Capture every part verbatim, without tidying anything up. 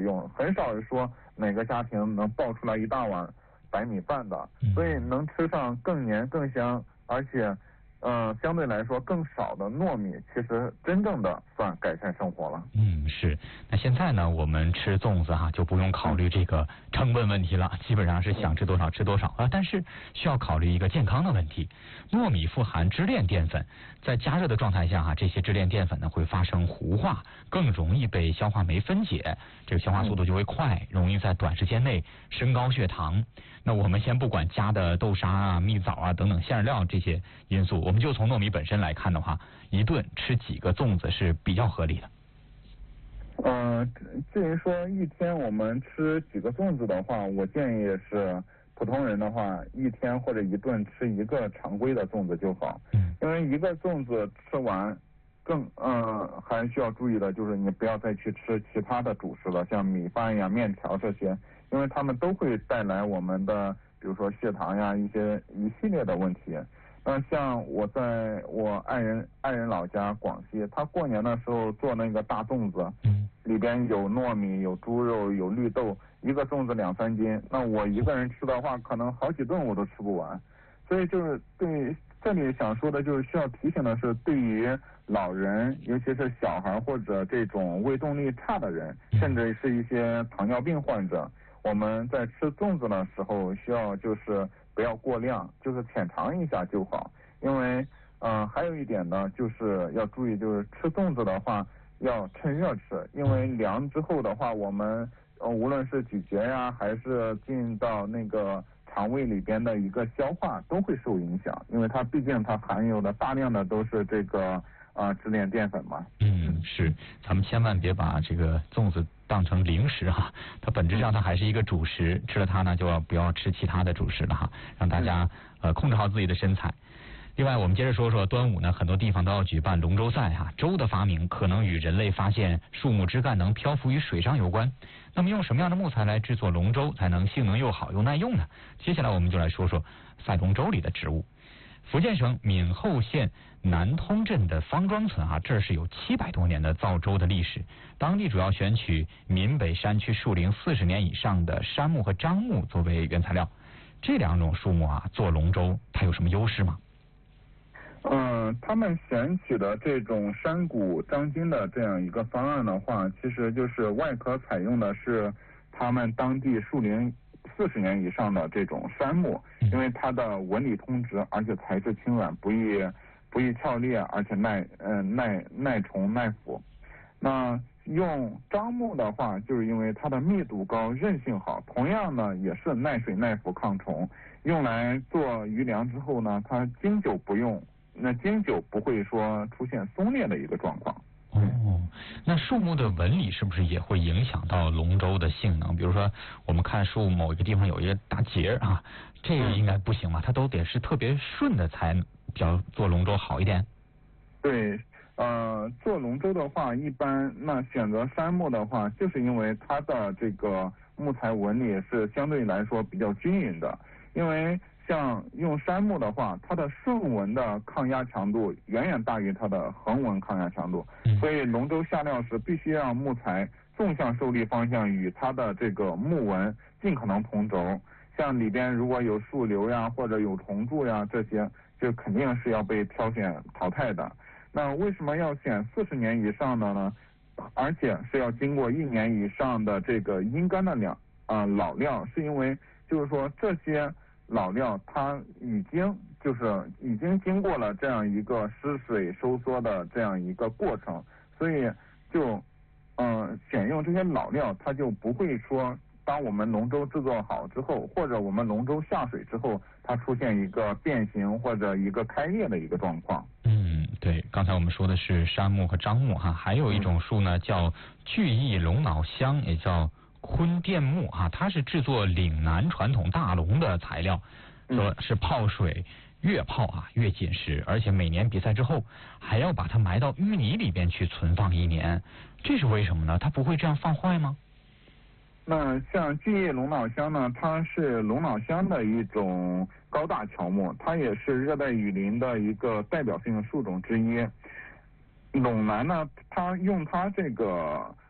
用，很少说哪个家庭能爆出来一大碗白米饭的，所以能吃上更黏更香，而且呃，相对来说更少的糯米，其实真正的算改善生活了。 嗯，是。那现在呢，我们吃粽子哈、啊，就不用考虑这个成本问题了，基本上是想吃多少吃多少啊。但是需要考虑一个健康的问题，糯米富含支链淀粉，在加热的状态下哈、啊，这些支链淀粉呢会发生糊化，更容易被消化酶分解，这个消化速度就会快，容易在短时间内升高血糖。那我们先不管加的豆沙啊、蜜枣啊等等馅料这些因素，我们就从糯米本身来看的话，一顿吃几个粽子是比较合理的。 呃，至于说一天我们吃几个粽子的话，我建议是普通人的话，一天或者一顿吃一个常规的粽子就好。嗯，因为一个粽子吃完，更呃还需要注意的就是你不要再去吃其他的主食了，像米饭呀、面条这些，因为它们都会带来我们的比如说血糖呀一些一系列的问题。那像我在我爱人爱人老家广西，他过年的时候做那个大粽子，里边有糯米、有猪肉、有绿豆，一个粽子两三斤。那我一个人吃的话，可能好几顿我都吃不完。所以就是对这里想说的就是需要提醒的是，对于老人，尤其是小孩或者这种胃动力差的人，甚至是一些糖尿病患者，我们在吃粽子的时候需要就是不要过量，就是浅尝一下就好。因为呃还有一点呢，就是要注意，就是吃粽子的话要趁热吃，因为凉之后的话，我们呃无论是咀嚼呀，还是进到那个肠胃里边的一个消化都会受影响，因为它毕竟它含有的大量的都是这个啊支链淀粉嘛。 嗯，是，咱们千万别把这个粽子当成零食哈，它本质上它还是一个主食，吃了它呢就要不要吃其他的主食了哈，让大家呃控制好自己的身材。另外，我们接着说说端午呢，很多地方都要举办龙舟赛哈。舟的发明可能与人类发现树木枝干能漂浮于水上有关。那么用什么样的木材来制作龙舟才能性能又好又耐用呢？接下来我们就来说说赛龙舟里的植物。福建省闽后县南通镇的方庄村啊，这是有七百多年的造舟的历史。当地主要选取闽北山区树龄四十年以上的杉木和樟木作为原材料。这两种树木啊，做龙舟它有什么优势吗？ 嗯，他们选取的这种山谷张筋的这样一个方案的话，其实就是外壳采用的是他们当地树龄四十年以上的这种杉木，因为它的纹理通直，而且材质轻软，不易不易翘裂，而且耐呃耐耐虫耐腐。那用樟木的话，就是因为它的密度高，韧性好，同样呢也是耐水耐腐抗虫，用来做鱼梁之后呢，它经久不用。那经久不会说出现松裂的一个状况。 哦，那树木的纹理是不是也会影响到龙舟的性能？比如说，我们看树某一个地方有一个大节啊，这个应该不行吧？它都得是特别顺的才比较做龙舟好一点。 对，呃，做龙舟的话，一般那选择杉木的话，就是因为它的这个木材纹理是相对来说比较均匀的，因为。像用杉木的话，它的顺纹的抗压强度远远大于它的横纹抗压强度，所以龙舟下料时必须让木材纵向受力方向与它的这个木纹尽可能同轴。像里边如果有树瘤呀，或者有虫蛀呀，这些就肯定是要被挑选淘汰的。那为什么要选四十年以上的呢？而且是要经过一年以上的这个阴干的料啊、呃、老料，是因为就是说这些。老料它已经就是已经经过了这样一个湿水收缩的这样一个过程，所以就嗯、呃、选用这些老料，它就不会说当我们龙舟制作好之后，或者我们龙舟下水之后，它出现一个变形或者一个开裂的一个状况。 嗯，对，刚才我们说的是杉木和樟木哈，还有一种树呢叫巨翼龙脑香，也叫昆甸木啊，它是制作岭南传统大龙的材料，说是泡水越泡啊越紧实，而且每年比赛之后还要把它埋到淤泥里边去存放一年，这是为什么呢？它不会这样放坏吗？ 那像巨叶龙脑香呢，它是龙脑香的一种高大乔木，它也是热带雨林的一个代表性树种之一。陇南呢，它用它这个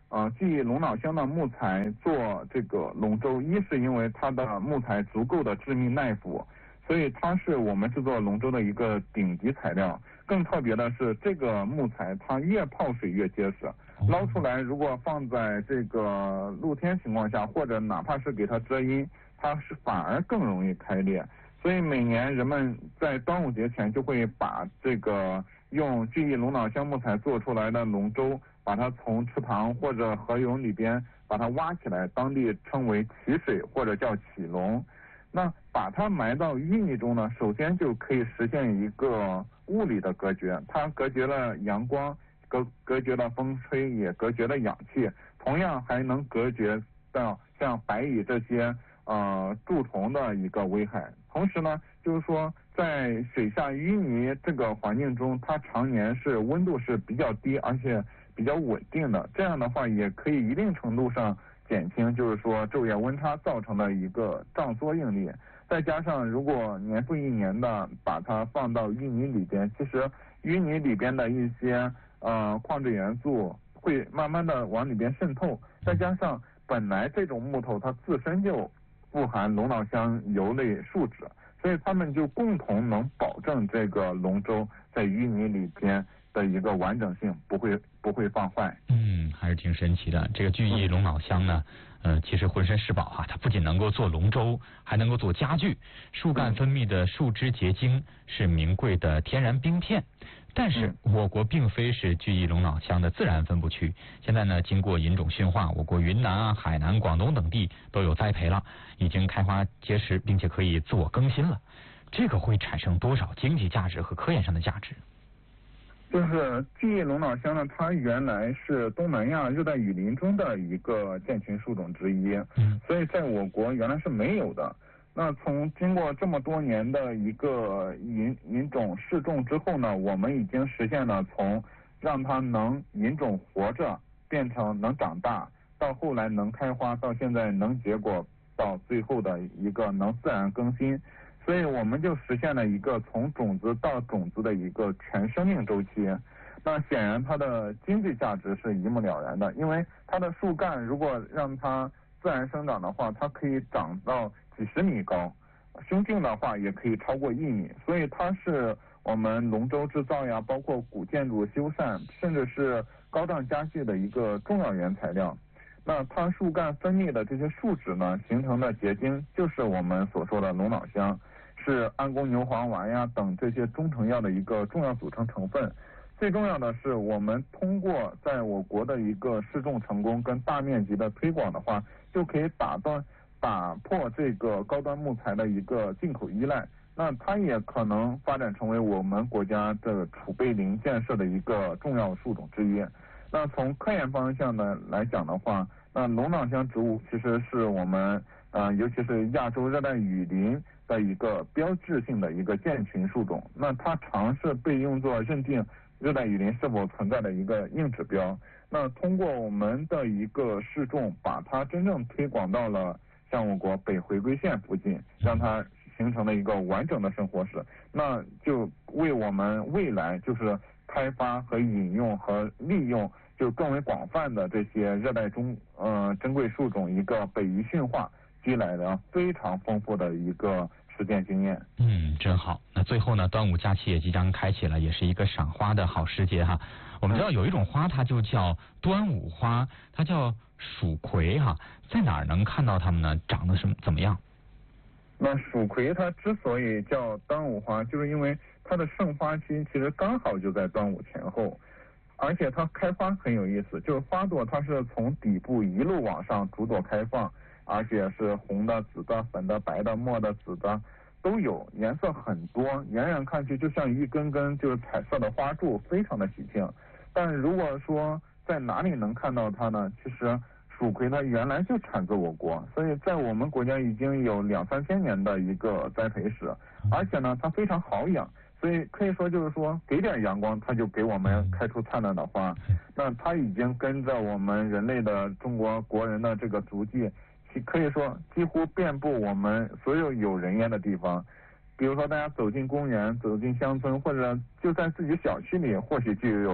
呃聚义龙脑香的木材做这个龙舟，一是因为它的木材足够的致密耐腐，所以它是我们制作龙舟的一个顶级材料。更特别的是，这个木材它越泡水越结实，捞出来如果放在这个露天情况下，或者哪怕是给它遮阴，它是反而更容易开裂。所以每年人们在端午节前就会把这个用聚义龙脑香木材做出来的龙舟，把它从池塘或者河涌里边把它挖起来，当地称为起水或者叫起龙。那把它埋到淤泥中呢，首先就可以实现一个物理的隔绝，它隔绝了阳光，隔隔绝了风吹，也隔绝了氧气，同样还能隔绝到像白蚁这些呃蛀虫的一个危害。同时呢，就是说在水下淤泥这个环境中，它常年是温度是比较低，而且比较稳定的，这样的话也可以一定程度上减轻就是说昼夜温差造成的一个胀缩应力。再加上如果年复一年的把它放到淤泥里边，其实淤泥里边的一些呃矿质元素会慢慢的往里边渗透，再加上本来这种木头它自身就富含龙脑香油类树脂，所以它们就共同能保证这个龙舟在淤泥里边的一个完整性，不会不会放坏。 嗯，还是挺神奇的。这个聚义龙脑香呢，呃，其实浑身是宝啊！它不仅能够做龙舟，还能够做家具。树干分泌的树脂结晶是名贵的天然冰片。但是我国并非是聚义龙脑香的自然分布区，现在呢，经过引种驯化，我国云南啊、海南、广东等地都有栽培了，已经开花结实，并且可以自我更新了。这个会产生多少经济价值和科研上的价值？ 就是聚义龙脑香呢，它原来是东南亚热带雨林中的一个建群树种之一，嗯，所以在我国原来是没有的。那从经过这么多年的一个引引种试种之后呢，我们已经实现了从让它能引种活着变成能长大，到后来能开花，到现在能结果，到最后的一个能自然更新。所以我们就实现了一个从种子到种子的一个全生命周期。那显然它的经济价值是一目了然的，因为它的树干如果让它自然生长的话，它可以长到几十米高，胸径的话也可以超过一米，所以它是我们龙舟制造呀，包括古建筑修缮，甚至是高档家具的一个重要原材料。那它树干分泌的这些树脂呢，形成的结晶就是我们所说的龙脑香，是安宫牛黄丸呀等这些中成药的一个重要组成成分。最重要的是，我们通过在我国的一个试种成功跟大面积的推广的话，就可以打断打破这个高端木材的一个进口依赖。那它也可能发展成为我们国家的储备林建设的一个重要树种之一。那从科研方向呢来讲的话，那龙脑香植物其实是我们呃，尤其是亚洲热带雨林的一个标志性的一个建群树种。那它常是被用作认定热带雨林是否存在的一个硬指标。那通过我们的一个试种，把它真正推广到了像我国北回归线附近，让它形成了一个完整的生活史，那就为我们未来就是开发和引用和利用就更为广泛的这些热带中呃珍贵树种一个北移驯化积累了非常丰富的一个实践经验。 嗯，真好。那最后呢，端午假期也即将开启了，也是一个赏花的好时节哈。我们知道有一种花，它就叫端午花，它叫蜀葵哈，在哪儿能看到它们呢？长得什么怎么样？ 那蜀葵它之所以叫端午花，就是因为它的盛发期其实刚好就在端午前后，而且它开花很有意思，就是花朵它是从底部一路往上逐朵开放，而且是红的、紫的、粉的、白的、墨的、紫的都有，颜色很多，远远看去就像一根根就是彩色的花柱，非常的喜庆。但如果说在哪里能看到它呢？其实蜀葵它原来就产自我国，所以在我们国家已经有两三千年的一个栽培史，而且呢它非常好养，所以可以说就是说给点阳光它就给我们开出灿烂的花。那它已经跟着我们人类的中国国人的这个足迹，可以说几乎遍布我们所有有人烟的地方。比如说大家走进公园、走进乡村，或者就在自己小区里，或许就有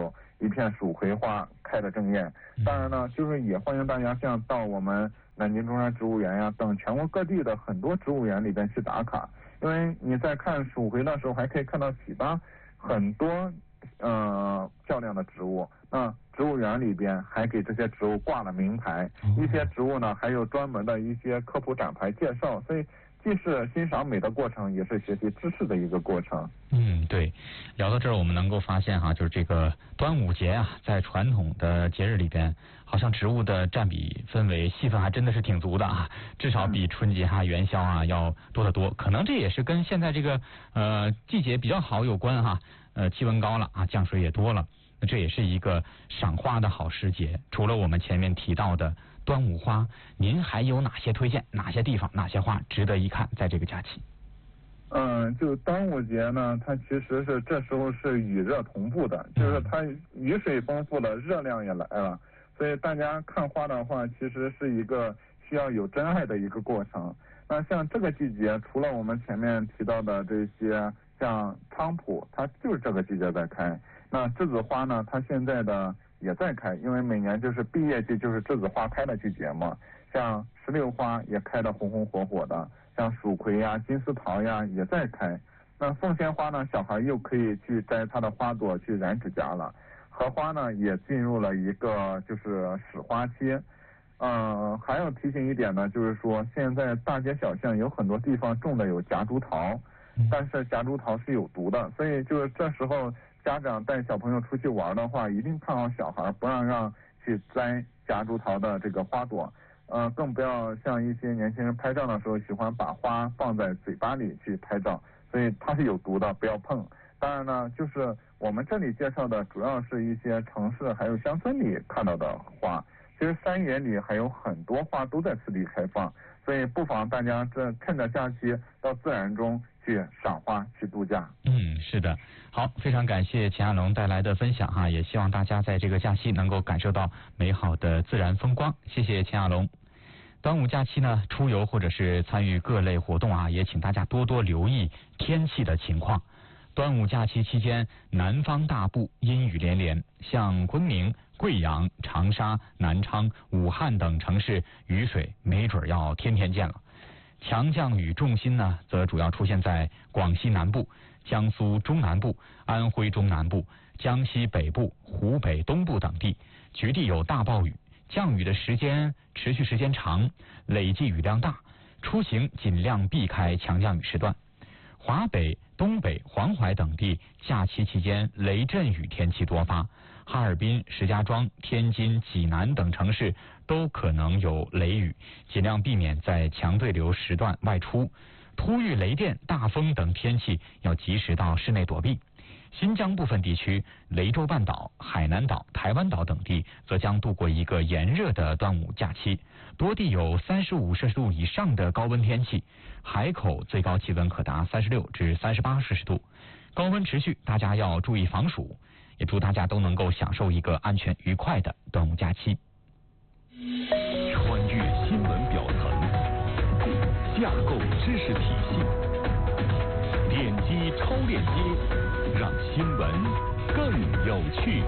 一片蜀葵花开得正艳。当然呢，就是也欢迎大家像到我们南京中山植物园呀等全国各地的很多植物园里边去打卡，因为你在看蜀葵的时候还可以看到其他很多呃漂亮的植物。那植物园里边还给这些植物挂了名牌，一些植物呢还有专门的一些科普展牌介绍，所以既是欣赏美的过程，也是学习知识的一个过程。 嗯，对。聊到这儿，我们能够发现哈，就是这个端午节啊，在传统的节日里边，好像植物的占比氛围戏份还真的是挺足的啊，至少比春节啊、元宵啊要多得多。可能这也是跟现在这个呃季节比较好有关哈，呃气温高了啊，降水也多了。这也是一个赏花的好时节。除了我们前面提到的端午花，您还有哪些推荐？哪些地方、哪些花值得一看？在这个假期？ 嗯，就端午节呢，它其实是这时候是雨热同步的，就是它雨水丰富了，热量也来了，所以大家看花的话，其实是一个需要有真爱的一个过程。那像这个季节，除了我们前面提到的这些，像菖蒲，它就是这个季节在开。那栀子花呢，它现在的也在开，因为每年就是毕业季，就是栀子花开的季节嘛。像石榴花也开得红红火火的，像蜀葵呀、金丝桃呀也在开。那凤仙花呢，小孩又可以去摘它的花朵去染指甲了。荷花呢，也进入了一个就是始花期。嗯，还要提醒一点呢，就是说现在大街小巷有很多地方种的有夹竹桃，但是夹竹桃是有毒的，所以就是这时候家长带小朋友出去玩的话，一定看好小孩，不让让去摘夹竹桃的这个花朵。呃，更不要像一些年轻人拍照的时候喜欢把花放在嘴巴里去拍照，所以它是有毒的，不要碰。当然呢，就是我们这里介绍的主要是一些城市还有乡村里看到的花，其实山野里还有很多花都在此地开放，所以不妨大家这趁着假期到自然中去赏花去度假。 嗯，是的。好，非常感谢钱亚龙带来的分享哈，也希望大家在这个假期能够感受到美好的自然风光。谢谢钱亚龙。端午假期呢，出游或者是参与各类活动啊，也请大家多多留意天气的情况。端午假期期间，南方大部阴雨连连，像昆明、贵阳、长沙、南昌、武汉等城市，雨水没准要天天见了。强降雨重心呢，则主要出现在广西南部、江苏中南部、安徽中南部、江西北部、湖北东部等地，局地有大暴雨。降雨的时间持续时间长，累计雨量大，出行尽量避开强降雨时段。华北、东北、黄淮等地假期期间雷阵雨天气多发，哈尔滨、石家庄、天津、济南等城市都可能有雷雨，尽量避免在强对流时段外出。突遇雷电、大风等天气要及时到室内躲避。新疆部分地区、雷州半岛、海南岛、台湾岛等地则将度过一个炎热的端午假期，多地有三十五摄氏度以上的高温天气，海口最高气温可达三十六至三十八摄氏度，高温持续，大家要注意防暑。也祝大家都能够享受一个安全愉快的端午假期。 穿越新闻表层，架构知识体系，点击超链接，让新闻更有趣。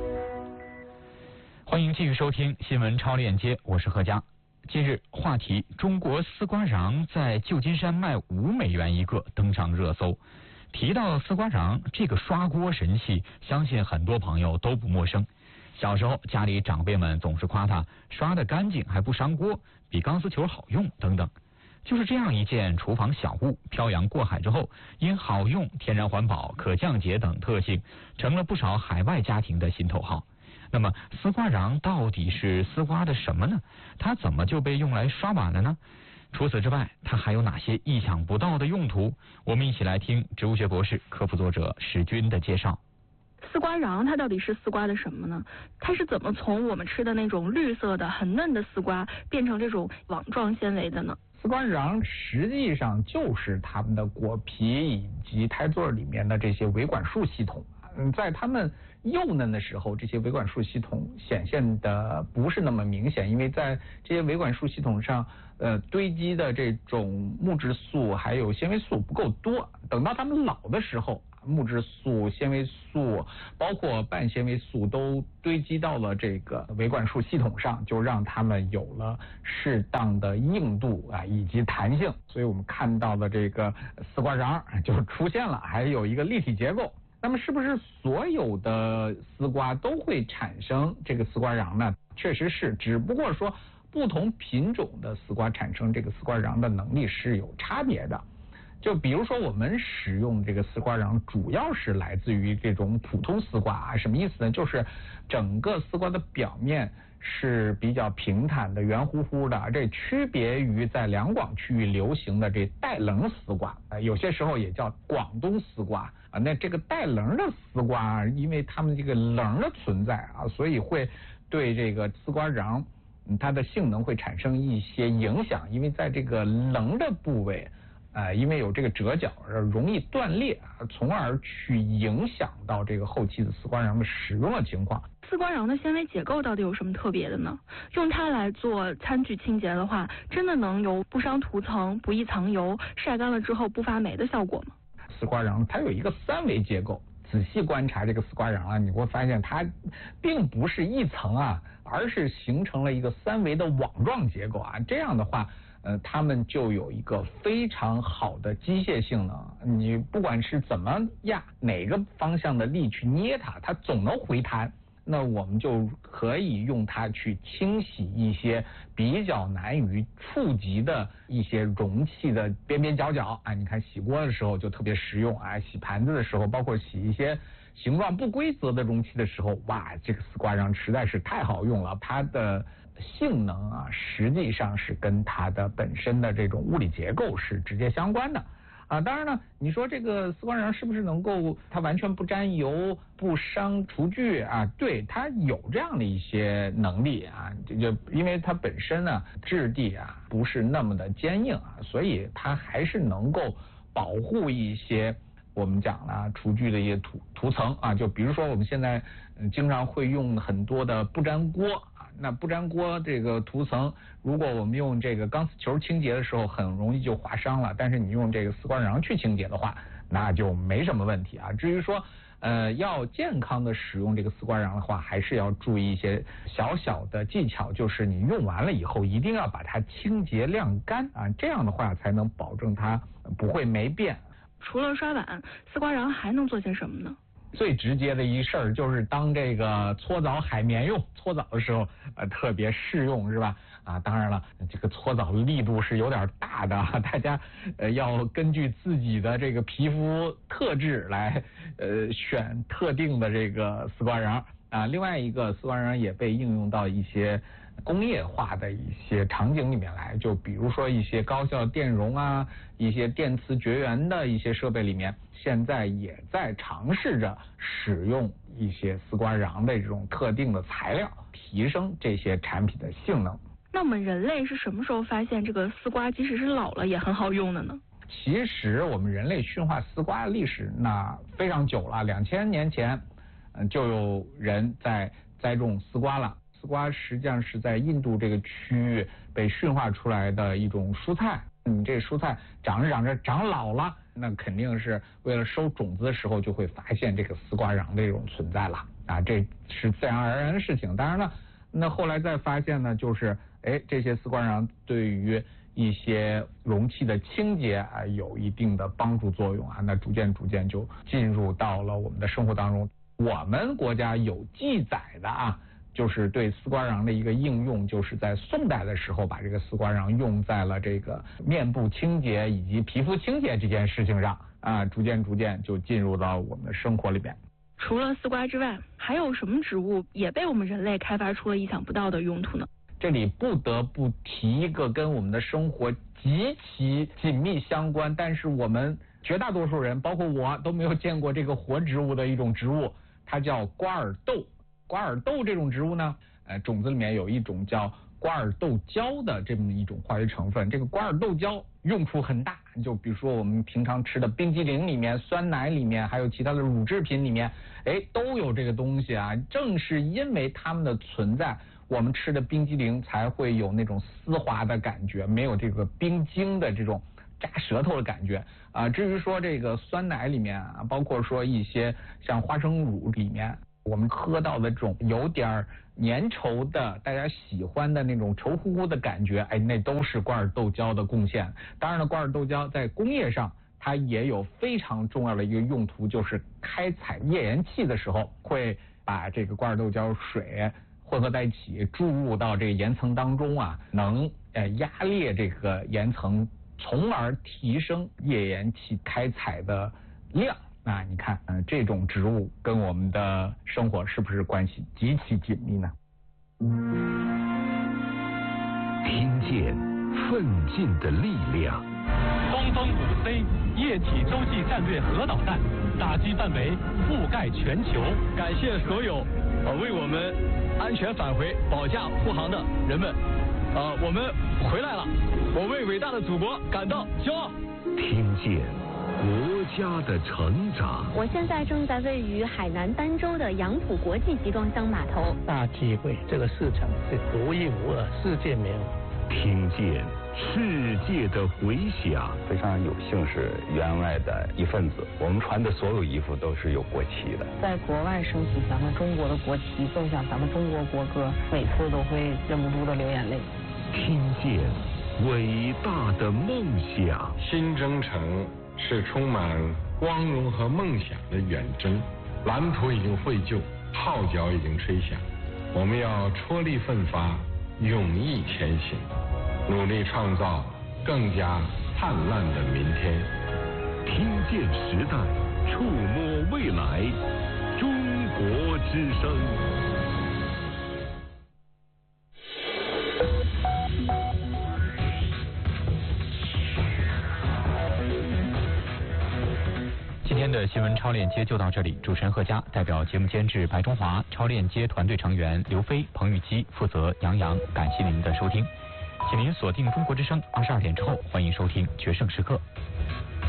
欢迎继续收听新闻超链接，我是何佳。近日，话题中国丝瓜瓤在旧金山卖五美元一个登上热搜。提到丝瓜瓤这个刷锅神器，相信很多朋友都不陌生。小时候家里长辈们总是夸它刷得干净还不伤锅，比钢丝球好用等等。就是这样一件厨房小物，漂洋过海之后，因好用、天然环保、可降解等特性，成了不少海外家庭的心头好。那么丝瓜瓤到底是丝瓜的什么呢？它怎么就被用来刷碗了呢？除此之外，它还有哪些意想不到的用途？我们一起来听植物学博士、科普作者史军的介绍。 丝瓜瓤它到底是丝瓜的什么呢？它是怎么从我们吃的那种绿色的很嫩的丝瓜变成这种网状纤维的呢？ 丝瓜瓤实际上就是它们的果皮以及胎座里面的这些维管束系统。嗯，在它们幼嫩的时候，这些维管束系统显现的不是那么明显，因为在这些维管束系统上，呃，堆积的这种木质素还有纤维素不够多。等到它们老的时候木质素、纤维素，包括半纤维素都堆积到了这个维管束系统上，就让它们有了适当的硬度啊以及弹性。所以我们看到的这个丝瓜瓤就出现了，还有一个立体结构。那么是不是所有的丝瓜都会产生这个丝瓜瓤呢？确实是，只不过说不同品种的丝瓜产生这个丝瓜瓤的能力是有差别的。就比如说我们使用这个丝瓜瓤主要是来自于这种普通丝瓜啊，什么意思呢？就是整个丝瓜的表面是比较平坦的、圆乎乎的，这区别于在两广区域流行的这带棱丝瓜，呃，有些时候也叫广东丝瓜啊。那这个带棱的丝瓜，因为它们这个棱的存在啊，所以会对这个丝瓜瓤它的性能会产生一些影响，因为在这个棱的部位。呃，因为有这个折角，容易断裂啊，从而去影响到这个后期的丝瓜瓤的使用的情况。 丝瓜瓤的纤维结构到底有什么特别的呢？用它来做餐具清洁的话，真的能有不伤涂层、不易藏油、晒干了之后不发霉的效果吗？ 丝瓜瓤它有一个三维结构，仔细观察这个丝瓜瓤啊，你会发现它并不是一层啊，而是形成了一个三维的网状结构啊。这样的话。呃，它们就有一个非常好的机械性能，你不管是怎么压哪个方向的力去捏它，它总能回弹。那我们就可以用它去清洗一些比较难于触及的一些容器的边边角角啊。你看洗锅的时候就特别实用啊，洗盘子的时候，包括洗一些形状不规则的容器的时候，哇，这个丝瓜瓤实在是太好用了，它的。性能啊，实际上是跟它的本身的这种物理结构是直接相关的啊。当然呢，你说这个丝瓜瓤是不是能够它完全不沾油、不伤厨具啊？对，它有这样的一些能力啊。就因为它本身呢质地啊不是那么的坚硬啊，所以它还是能够保护一些我们讲了厨具的一些涂涂层啊。就比如说我们现在嗯经常会用很多的不粘锅。那不粘锅这个涂层，如果我们用这个钢丝球清洁的时候，很容易就划伤了。但是你用这个丝瓜瓤去清洁的话，那就没什么问题啊。至于说，呃，要健康的使用这个丝瓜瓤的话，还是要注意一些小小的技巧，就是你用完了以后，一定要把它清洁晾干啊，这样的话才能保证它不会霉变。 除了刷碗，丝瓜瓤还能做些什么呢？ 最直接的一事儿就是当这个搓澡海绵用，搓澡的时候呃特别适用是吧？啊，当然了，这个搓澡力度是有点大的，大家呃要根据自己的这个皮肤特质来呃选特定的这个丝瓜瓤啊。另外一个丝瓜瓤也被应用到一些工业化的一些场景里面来，就比如说一些高效电容啊，一些电磁绝缘的一些设备里面，现在也在尝试着使用一些丝瓜瓤的这种特定的材料，提升这些产品的性能。 那我们人类是什么时候发现这个丝瓜即使是老了也很好用的呢？ 其实我们人类驯化丝瓜的历史那非常久了，两千年前嗯就有人在栽种丝瓜了。丝瓜实际上是在印度这个区域被驯化出来的一种蔬菜。你这蔬菜长着长着长老了，那肯定是为了收种子的时候就会发现这个丝瓜瓤的这种存在了啊，这是自然而然的事情。当然了，那后来再发现呢，就是哎这些丝瓜瓤对于一些容器的清洁啊有一定的帮助作用啊，那逐渐逐渐就进入到了我们的生活当中。我们国家有记载的啊。就是对丝瓜瓤的一个应用，就是在宋代的时候把这个丝瓜瓤用在了这个面部清洁以及皮肤清洁这件事情上啊，逐渐逐渐就进入到我们的生活里边。 除了丝瓜之外，还有什么植物也被我们人类开发出了意想不到的用途呢？ 这里不得不提一个跟我们的生活极其紧密相关，但是我们绝大多数人，包括我都没有见过这个活植物的一种植物，它叫瓜尔豆。瓜尔豆这种植物呢，呃，种子里面有一种叫瓜尔豆胶的这么一种化学成分。这个瓜尔豆胶用处很大，就比如说我们平常吃的冰激凌里面、酸奶里面，还有其他的乳制品里面，哎，都有这个东西啊。正是因为它们的存在， 我们吃的冰激凌才会有那种丝滑的感觉，没有这个冰晶的这种扎舌头的感觉啊。至于说这个酸奶里面啊，包括说一些像花生乳里面，我们喝到的这种有点粘稠的大家喜欢的那种稠乎乎的感觉，哎，那都是瓜尔豆胶的贡献。当然了，瓜尔豆胶在工业上它也有非常重要的一个用途，就是开采页岩气的时候会把这个瓜尔豆胶水混合在一起注入到这个岩层当中啊，能呃压裂这个岩层，从而提升页岩气开采的量。那你看，呃，这种植物跟我们的生活是不是关系极其紧密呢？ 听见奋进的力量。 东风五 C 液体洲际战略核导弹打击范围覆盖全球。 感谢所有呃为我们安全返回保驾护航的人们，呃，我们回来了，我为伟大的祖国感到骄傲。 听见国家的成长。 我现在正在位于海南儋州的杨浦国际集装箱码头。 大机会，这个市场是独一无二，世界没有。 听见世界的回响。 非常有幸是员外的一份子，我们穿的所有衣服都是有国旗的。 在国外升起咱们中国的国旗，奏响咱们中国国歌，每次都会忍不住的流眼泪。 听见伟大的梦想。 新征程是充满光荣和梦想的远征，蓝图已经绘就，号角已经吹响，我们要踔厉奋发，勇毅前行，努力创造更加灿烂的明天。 听见时代，触摸未来，中国之声。 今天的新闻超链接就到这里，主持人贺佳，代表节目监制白中华，超链接团队成员刘飞、彭玉基，负责杨洋，感谢您的收听，请您锁定中国之声，二十二点之后欢迎收听决胜时刻。